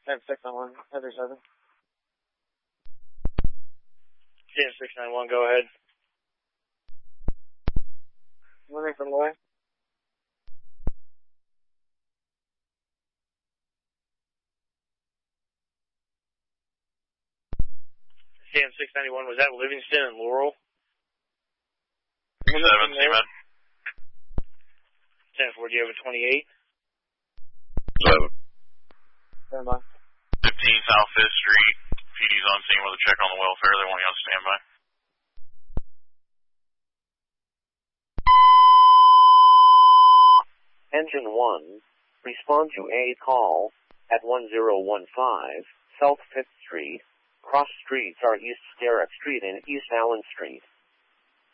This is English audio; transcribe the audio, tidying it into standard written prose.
10-691, Heather 7. CM 691, go ahead. Moving from Loy. CM 691, was that Livingston and Laurel? 7, CM. 10-4, do you have a 28? 7. Stand by. 15 South 5th Street. PD's on scene with a check on the welfare. They want you on standby. Engine 1, respond to a call at 1015 South 5th Street. Cross streets are East Sterrett Street and East Allen Street.